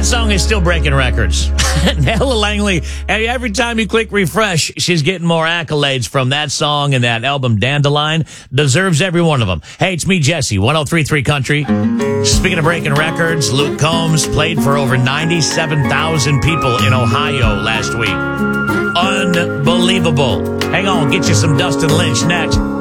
That song is still breaking records. Ella Langley, every time you click refresh, she's getting more accolades from that song and that album, Dandelion. Deserves every one of them. Hey, it's me, Jesse, 103.3 Country. Speaking of breaking records, Luke Combs played for over 97,000 people in Ohio last week. Unbelievable. Hang on, get you some Dustin Lynch next.